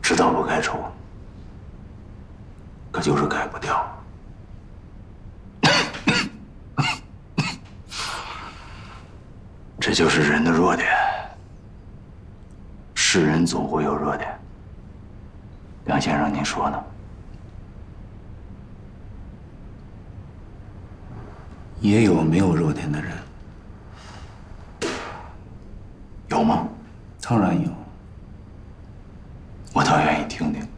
知道不该抽，可就是改不掉。这就是人的弱点。是人总会有弱点。梁先生，您说呢？也有没有弱点的人。有吗？当然有。我倒愿意听听。